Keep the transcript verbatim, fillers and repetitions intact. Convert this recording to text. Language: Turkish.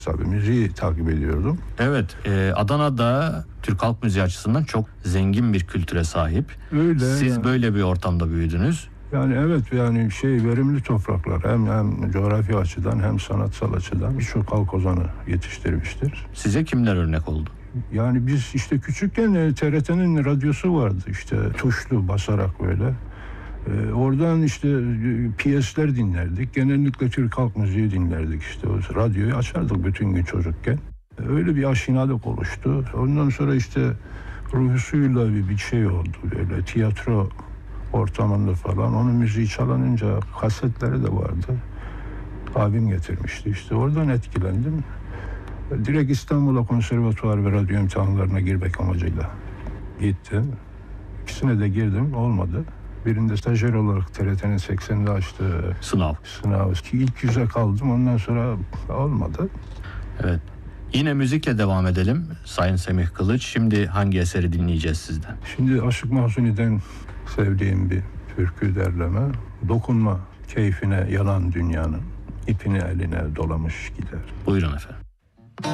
Tabii müziği takip ediyordum. Evet, e, Adana'da Türk halk müziği açısından çok zengin bir kültüre sahip. Öyle. Siz yani, böyle bir ortamda büyüdünüz. Yani evet, yani şey verimli topraklar, hem hem coğrafi açıdan hem sanatsal açıdan birçok halk ozanı yetiştirmiştir. Size kimler örnek oldu? Yani biz işte küçükken e, T R T'nin radyosu vardı, işte tuşlu basarak böyle. E, oradan işte e, piyesler dinlerdik. Genellikle Türk halk müziği dinlerdik işte. O radyoyu açardık bütün gün çocukken. E, öyle bir aşinalık oluştu. Ondan sonra işte ruhusuyla bir, bir şey oldu, böyle tiyatro ortamında falan. Onun müziği çalınınca kasetleri de vardı. Abim getirmişti, işte oradan etkilendim. Direkt İstanbul'a konservatuvar ve radyo imtihanlarına girmek amacıyla gittim. İkisine de girdim, olmadı. Birinde stajyer olarak T R T'nin sekseninde açtığı Sınav. sınav ki ilk yüze kaldım, ondan sonra olmadı. Evet. Yine müzikle devam edelim. Sayın Semih Kılıç, şimdi hangi eseri dinleyeceğiz sizden? Şimdi Aşık Mahzuni'den sevdiğim bir türkü derleme. Dokunma keyfine yalan dünyanın, ipini eline dolamış gider. Buyurun efendim.